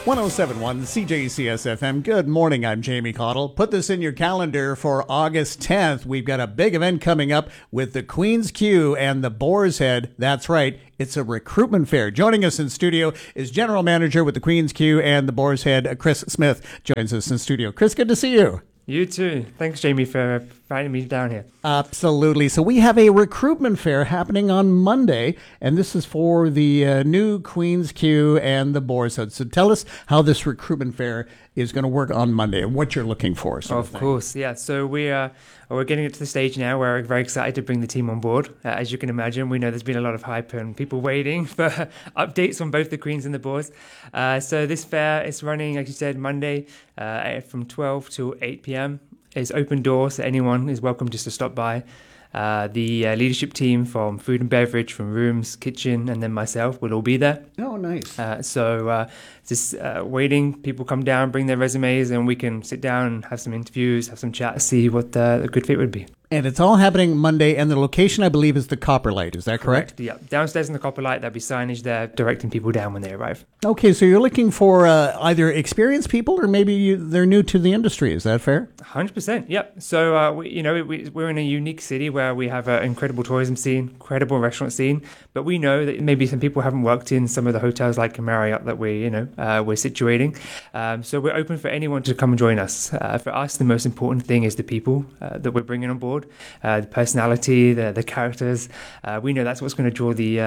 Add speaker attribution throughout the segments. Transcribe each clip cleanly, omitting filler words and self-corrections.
Speaker 1: 1071 CJCS FM. Good morning. I'm Jamie Cottle. Put this in your calendar for August 10th. We've got a big event coming up with the Queen's Q and the Boar's Head. That's right. It's a recruitment fair. Joining us in studio is General Manager with the Queen's Q and the Boar's Head, Chris Smith, joins us in studio. Chris, good to see you.
Speaker 2: You too. Thanks, Jamie, for inviting me down here.
Speaker 1: Absolutely. So we have a recruitment fair happening on Monday, and this is for the new Queen's Q and the Boar's Head. So tell us how this recruitment fair is going to work on Monday and what you're looking for.
Speaker 2: Of course, yeah. So we're getting it to the stage now where we're very excited to bring the team on board. As you can imagine, we know there's been a lot of hype and people waiting for updates on both the Queens and the Boars. So this fair is running, like you said, Monday from 12 to 8 p.m. It's open doors, so anyone is welcome just to stop by. The leadership team from food and beverage, from rooms, kitchen, and then myself will all be there.
Speaker 1: Oh, nice.
Speaker 2: Just waiting, people come down, bring their resumes, and we can sit down and have some interviews, have some chat, see what a good fit would be.
Speaker 1: And it's all happening Monday, and the location, I believe, is the Copper Light. Is that correct?
Speaker 2: Yeah. Downstairs in the Copper Light, there'll be signage there directing people down when they arrive.
Speaker 1: Okay, so you're looking for either experienced people or maybe they're new to the industry. Is that fair?
Speaker 2: 100%, yep. So, we're in a unique city where we have an incredible tourism scene, incredible restaurant scene, but we know that maybe some people haven't worked in some of the hotels like Marriott that we're situating. So we're open for anyone to come and join us. For us, the most important thing is the people that we're bringing on board. The personality, the characters. We know that's what's going to draw the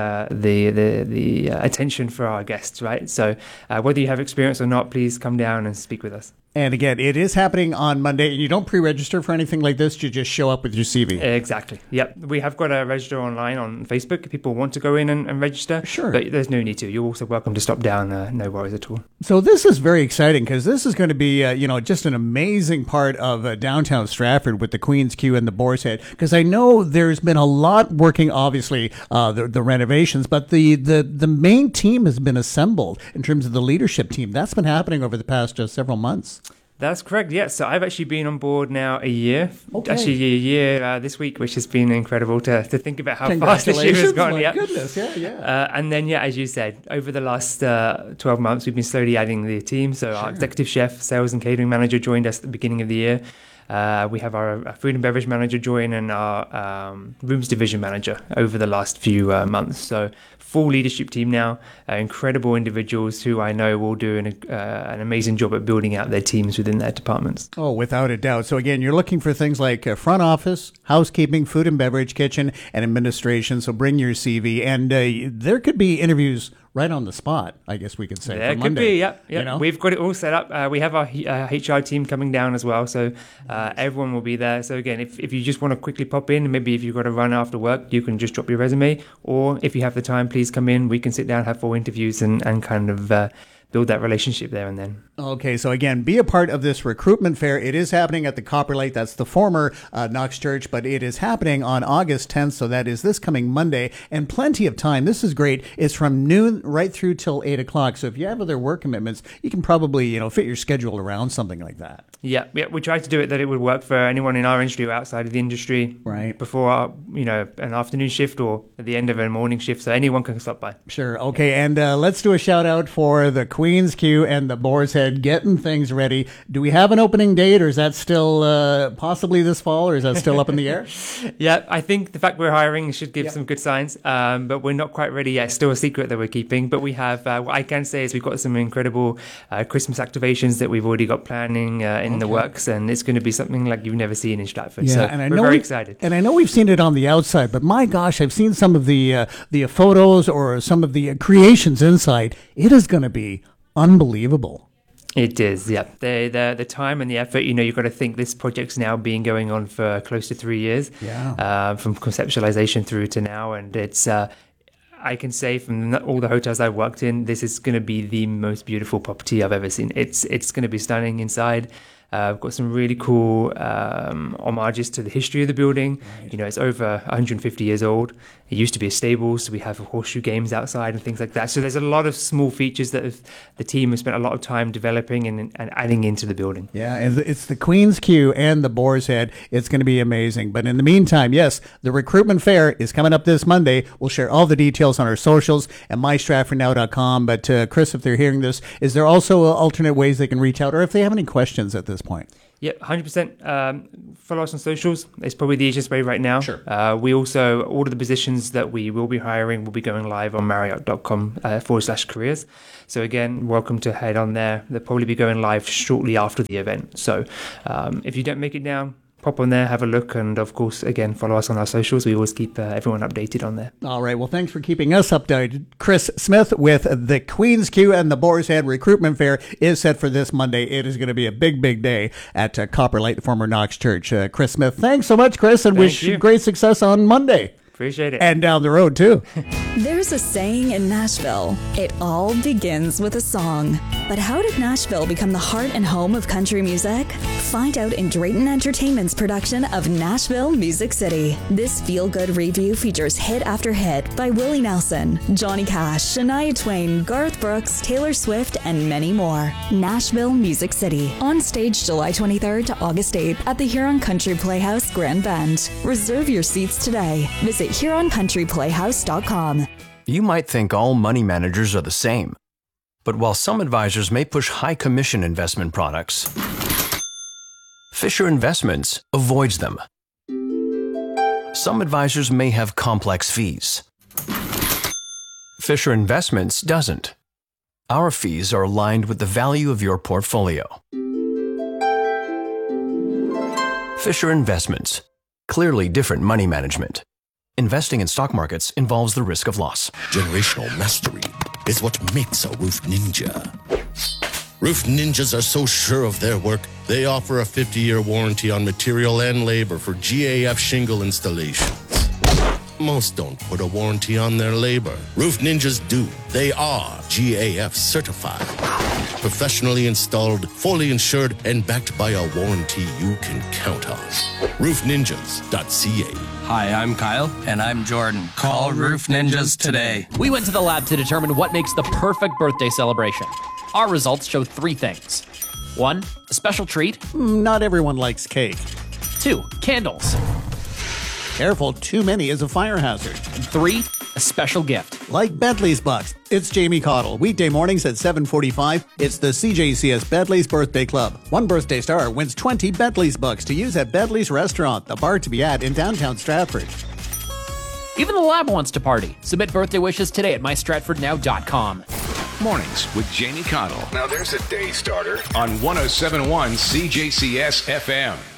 Speaker 2: attention for our guests, right? So whether you have experience or not, please come down and speak with us.
Speaker 1: And again, it is happening on Monday. You don't pre-register for anything like this. You just show up with your CV.
Speaker 2: Exactly. Yep. We have got a register online on Facebook if people want to go in and register.
Speaker 1: Sure.
Speaker 2: But there's no need to. You're also welcome to stop down. No worries at all.
Speaker 1: So this is very exciting because this is going to be, just an amazing part of downtown Stratford with the Queen's Q and the Boar's Head. Because I know there's been a lot working, obviously, the renovations, but the main team has been assembled in terms of the leadership team. That's been happening over the past several months.
Speaker 2: That's correct, yeah. So I've actually been on board now a year.
Speaker 1: Okay.
Speaker 2: Actually a year this week, which has been incredible to think about how fast this year has gone.
Speaker 1: My goodness, yeah.
Speaker 2: And then, as you said, over the last 12 months, we've been slowly adding the team. So Our executive chef, sales and catering manager joined us at the beginning of the year. We have our food and beverage manager join and our rooms division manager over the last few months. So full leadership team now, incredible individuals who I know will do an amazing job at building out their teams within their departments.
Speaker 1: Oh, without a doubt. So again, you're looking for things like front office, housekeeping, food and beverage, kitchen, and administration. So bring your CV, and there could be interviews right on the spot, I guess we could say.
Speaker 2: There could be, yeah. We've got it all set up. We have our HR team coming down as well, so everyone will be there. So again, if you just want to quickly pop in, maybe if you've got to run after work, you can just drop your resume, or if you have the time, please come in. We can sit down, have full interviews, and kind of build that relationship there and then.
Speaker 1: Okay, so again, be a part of this recruitment fair. It is happening at the Copper Light. That's the former Knox Church, but it is happening on August 10th, so that is this coming Monday, and plenty of time. This is great. It's from noon right through till 8 o'clock, so if you have other work commitments, you can probably fit your schedule around something like that.
Speaker 2: Yeah, we tried to do it that it would work for anyone in our industry or outside of the industry.
Speaker 1: Right.
Speaker 2: Before, an afternoon shift or at the end of a morning shift, so anyone can stop by.
Speaker 1: Sure. Okay, and let's do a shout out for the Queen's Q and the Boar's Head getting things ready. Do we have an opening date, or is that still possibly this fall, or is that still up in the air?
Speaker 2: Yeah, I think the fact we're hiring should give some good signs, but we're not quite ready yet. Still a secret that we're keeping, but we have, what I can say is we've got some incredible Christmas activations that we've already got planning in the works, and it's going to be something like you've never seen in Stratford.
Speaker 1: Yeah,
Speaker 2: so
Speaker 1: and
Speaker 2: we're very excited.
Speaker 1: And I know we've seen it on the outside, but my gosh, I've seen some of the photos or some of the creations inside. It is going to be unbelievable.
Speaker 2: It is, yeah. The time and the effort, you've got to think this project's now been going on for close to 3 years.
Speaker 1: Yeah.
Speaker 2: From conceptualization through to now, and it's I can say from all the hotels I've worked in, this is going to be the most beautiful property I've ever seen. It's going to be stunning inside. We've got some really cool homages to the history of the building. Right. It's over 150 years old. It used to be a stable, so we have horseshoe games outside and things like that. So there's a lot of small features that the team has spent a lot of time developing and adding into the building.
Speaker 1: Yeah, and it's the Queen's Q and the Boar's Head. It's going to be amazing. But in the meantime, yes, the recruitment fair is coming up this Monday. We'll share all the details on our socials at mystratfordnow.com. But Chris, if they're hearing this, is there also alternate ways they can reach out, or if they have any questions at this point?
Speaker 2: Yep, 100%. Follow us on socials. It's probably the easiest way right now.
Speaker 1: Sure.
Speaker 2: We also, all of the positions that we will be hiring will be going live on Marriott.com/careers. So again, welcome to head on there. They'll probably be going live shortly after the event. So if you don't make it now, pop on there, have a look, and of course, again, follow us on our socials. We always keep everyone updated on there.
Speaker 1: All right. Well, thanks for keeping us updated. Chris Smith with the Queen's Q and the Boar's Head Recruitment Fair is set for this Monday. It is going to be a big, big day at Copper Light, former Knox Church. Chris Smith, thanks so much, Chris, and wish you great success on Monday.
Speaker 2: Appreciate it.
Speaker 1: And down the road, too.
Speaker 3: There's a saying in Nashville, it all begins with a song. But how did Nashville become the heart and home of country music? Find out in Drayton Entertainment's production of Nashville Music City. This feel-good review features hit after hit by Willie Nelson, Johnny Cash, Shania Twain, Garth Brooks, Taylor Swift, and many more. Nashville Music City. On stage July 23rd to August 8th at the Huron Country Playhouse, Grand Bend. Reserve your seats today. Visit HuronCountryPlayhouse.com.
Speaker 4: You might think all money managers are the same. But while some advisors may push high commission investment products, Fisher Investments avoids them. Some advisors may have complex fees. Fisher Investments doesn't. Our fees are aligned with the value of your portfolio. Fisher Investments. Clearly different money management. Investing in stock markets involves the risk of loss.
Speaker 5: Generational mastery is what makes a roof ninja. Roof ninjas are so sure of their work, they offer a 50-year warranty on material and labor for GAF shingle installations. Most don't put a warranty on their labor. Roof ninjas do. They are GAF certified. Professionally installed, fully insured, and backed by a warranty you can count on. RoofNinjas.ca.
Speaker 6: Hi, I'm Kyle.
Speaker 7: And I'm Jordan.
Speaker 6: Call Roof Ninjas today.
Speaker 7: We went to the lab to determine what makes the perfect birthday celebration. Our results show 3 things. 1, a special treat.
Speaker 1: Not everyone likes cake.
Speaker 7: 2, candles.
Speaker 1: Careful, too many is a fire hazard.
Speaker 7: 3, a special gift.
Speaker 1: Like Bentley's Bucks. It's Jamie Cottle. Weekday mornings at 7:45. It's the CJCS Bentley's Birthday Club. One birthday star wins 20 Bentley's Bucks to use at Bentley's Restaurant, the bar to be at in downtown Stratford.
Speaker 7: Even the lab wants to party. Submit birthday wishes today at mystratfordnow.com.
Speaker 8: Mornings with Jamie Cottle. Now there's a day starter on 107.1 CJCS FM.